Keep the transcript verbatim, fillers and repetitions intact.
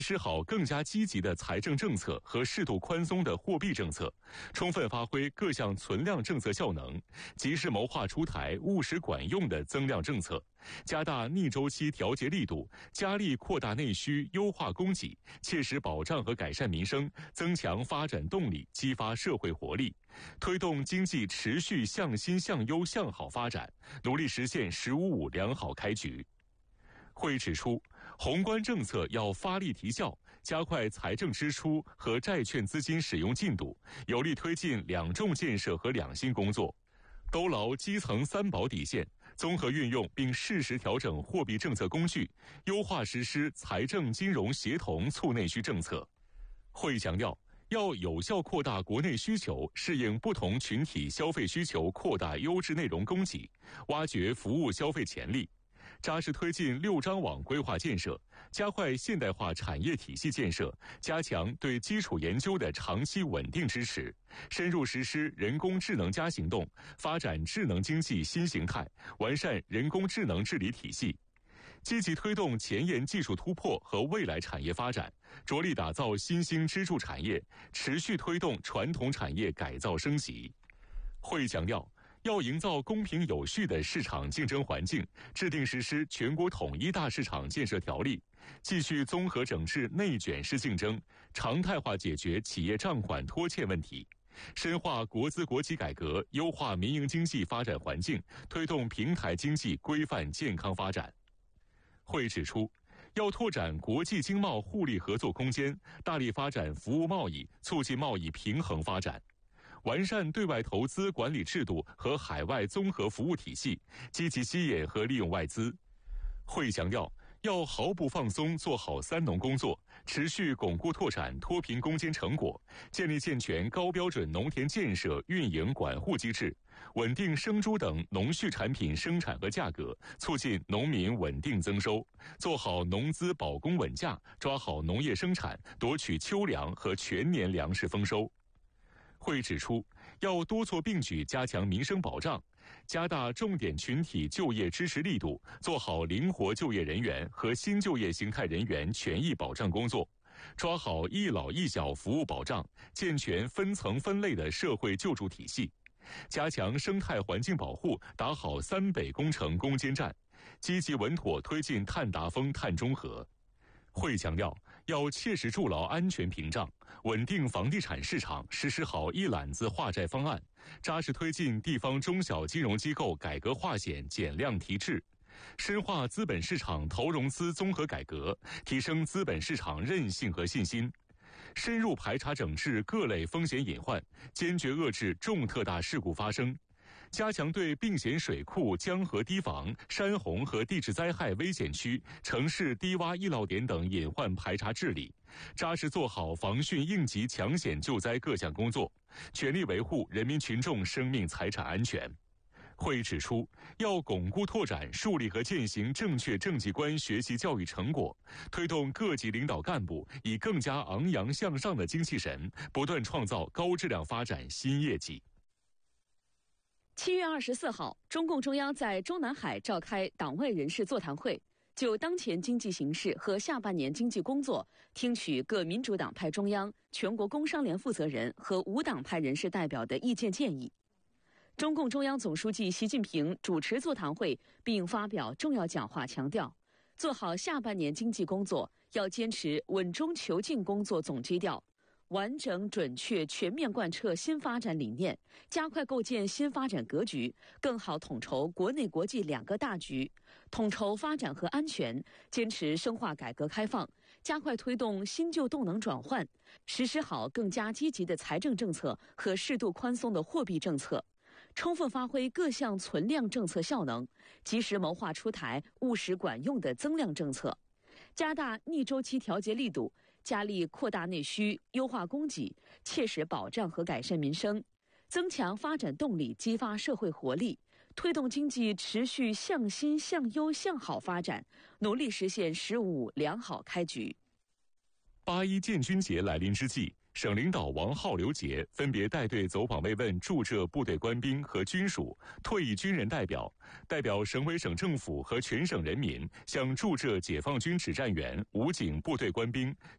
实好更加积极的财政政策和适度宽松的货币政策，充分发挥各项存量政策效能，及时谋划出台务实管用的增量政策，加大逆周期调节力度，加力扩大内需，优化供给，切实保障和改善民生，增强发展动力，激发社会活力，推动经济持续向新向优向好发展，努力实现“十五五”良好开局。会议指出，宏观政策要发力提效，加快财政支出和债券资金使用进度，有力推进两重建设和两新工作，兜牢基层三保底线，综合运用并适时调整货币政策工具，优化实施财政金融协同促内需政策。会议强调，要有效扩大国内需求，适应不同群体消费需求，扩大优质内容供给，挖掘服务消费潜力，扎实推进六张网规划建设，加快现代化产业体系建设，加强对基础研究的长期稳定支持，深入实施人工智能加行动，发展智能经济新形态，完善人工智能治理体系，积极推动前沿技术突破和未来产业发展，着力打造新兴支柱产业，持续推动传统产业改造升级。会议强调，要营造公平有序的市场竞争环境，制定实施全国统一大市场建设条例，继续综合整治内卷式竞争，常态化解决企业账款拖欠问题，深化国资国企改革，优化民营经济发展环境，推动平台经济规范健康发展。会议指出，要拓展国际经贸互利合作空间，大力发展服务贸易，促进贸易平衡发展，完善对外投资管理制度和海外综合服务体系，积极吸引和利用外资。会议强调，要毫不放松做好三农工作，持续巩固拓展脱贫攻坚成果，建立健全高标准农田建设运营管护机制，稳定生猪等农畜产品生产和价格，促进农民稳定增收，做好农资保供稳价，抓好农业生产，夺取秋粮和全年粮食丰收。会议指出，要多措并举加强民生保障，加大重点群体就业支持力度，做好灵活就业人员和新就业形态人员权益保障工作，抓好一老一小服务保障，健全分层分类的社会救助体系，加强生态环境保护，打好三北工程攻坚战，积极稳妥推进碳达峰、碳中和。会议强调，要切实筑牢安全屏障，稳定房地产市场，实施好一揽子化债方案，扎实推进地方中小金融机构改革化险、减量提质，深化资本市场投融资综合改革，提升资本市场韧性和信心，深入排查整治各类风险隐患，坚决遏制重特大事故发生，加强对并险水库、江河堤防、山洪和地质灾害危险区、城市低洼易涝点等隐患排查治理，扎实做好防汛应急抢险救灾各项工作，全力维护人民群众生命财产安全。会议指出，要巩固拓展树立和践行正确政绩观学习教育成果，推动各级领导干部以更加昂扬向上的精气神，不断创造高质量发展新业绩。 七月二十四号，中共中央在中南海召开党外人士座谈会，就当前经济形势和下半年经济工作，听取各民主党派中央、全国工商联负责人和无党派人士代表的意见建议。中共中央总书记习近平主持座谈会并发表重要讲话，强调，做好下半年经济工作要坚持稳中求进工作总基调，完整准确全面贯彻新发展理念，加快构建新发展格局，更好统筹国内国际两个大局，统筹发展和安全，坚持深化改革开放，加快推动新旧动能转换，实施好更加积极的财政政策和适度宽松的货币政策，充分发挥各项存量政策效能，及时谋划出台务实管用的增量政策，加大逆周期调节力度，加力扩大内需，优化供给，切实保障和改善民生，增强发展动力，激发社会活力，推动经济持续向新向优向好发展，努力实现“十五五”良好开局。 八一建军节来临之际，省领导王浩、刘杰分别带队走访慰问驻浙部队官兵和军属、退役军人代表，代表省委省政府和全省人民向驻浙解放军指战员、武警部队官兵、